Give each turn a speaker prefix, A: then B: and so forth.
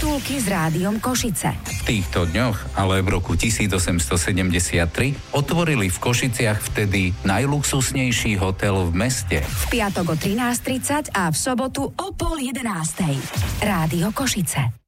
A: Škatulky s rádiom Košice.
B: V týchto dňoch, ale v roku 1873, otvorili v Košiciach vtedy najluxusnejší hotel v meste.
A: V piatok o 13:30 a v sobotu o 10:30. Rádio Košice.